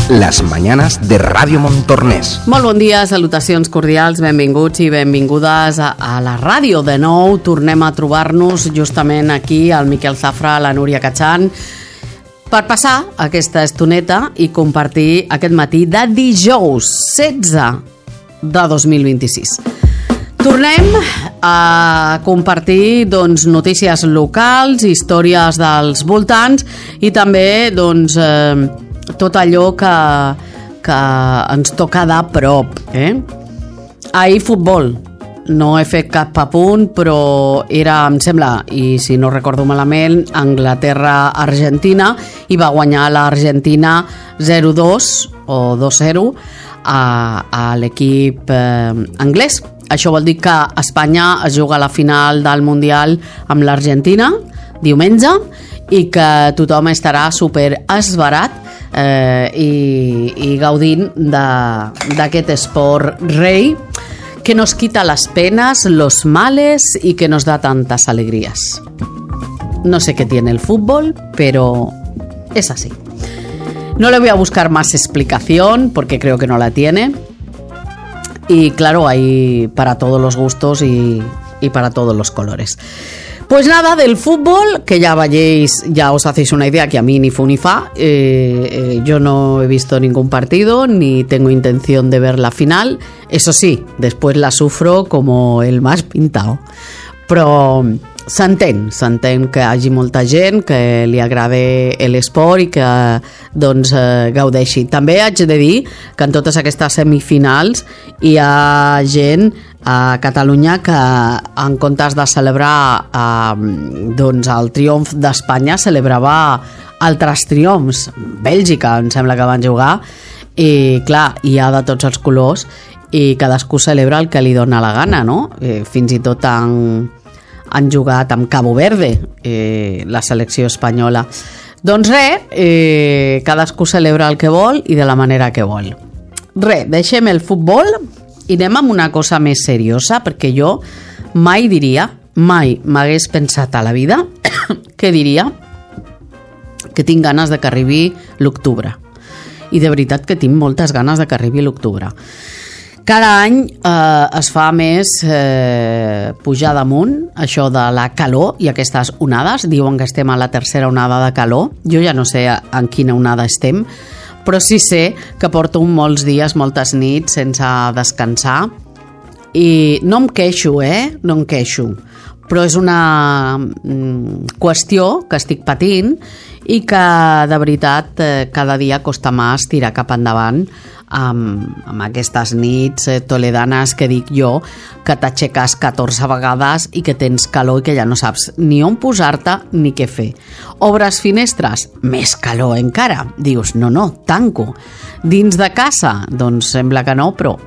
Las mañanas de Ràdio Montornès. Molt bon dia, salutacions cordials, benvinguts i benvingudes a la ràdio. De nou tornem a trobar-nos justament aquí, el Miquel Zafra, la Núria Cachan, per passar aquesta estoneta i compartir aquest matí de dijous 16 de 2026. Tornem a compartir notícies locals, històries dels voltants i també tot allò que ens toca de prop. Ahir futbol. No he fet cap apunt, però era, em sembla, i si no recordo malament, Anglaterra-Argentina, i va guanyar l'Argentina 0-2 o 2-0 a l'equip anglès. Això vol dir que Espanya es juga a la final del Mundial amb l'Argentina diumenge i que tothom estarà super esverat i gaudint d'aquest esport rei que nos quita las penas, los males y que nos da tantas alegrías. No sé qué tiene el fútbol, pero es así. No le voy a buscar más explicación porque creo que no la tiene. Y claro, hay para todos los gustos y para todos los colores. Pues nada, del fútbol, que ya os hacéis una idea que a mí ni fu ni fa. Yo no he visto ningún partido, ni tengo intención de ver la final. Eso sí, después la sufro como el más pintado. Però s'entén que hi hagi molta gent que li agrada l'esport i que gaudeixi. També haig de dir que en totes aquestes semifinals hi ha gent a Catalunya que en comptes de celebrar el triomf d'Espanya celebrava altres triomfs. Bèlgica em sembla que van jugar i clar, hi ha de tots els colors i cadascú celebra el que li dona la gana, no? Fins i tot han jugat amb Cabo Verde, la selecció espanyola. Doncs res, cadascú celebra el que vol i de la manera que vol. Res, deixem el futbol i anem amb una cosa més seriosa, perquè jo mai m'hagués pensat a la vida que diria que tinc ganes de que arribi l'octubre. I de veritat que tinc moltes ganes de que arribi l'octubre. Cada any es fa més pujar damunt això de la calor i aquestes onades. Diuen que estem a la tercera onada de calor. Jo ja no sé en quina onada estem, però sí sé que porto molts dies, moltes nits sense descansar i no em queixo, no em queixo, però és una qüestió que estic patint i que de veritat cada dia costa més tirar cap endavant amb aquestes nits toledanes que dic jo, que t'aixeques 14 vegades i que tens calor i que ja no saps ni on posar-te ni què fer. Obres finestres? Més calor encara. Dius, no, tanco. Dins de casa? Doncs sembla que no, però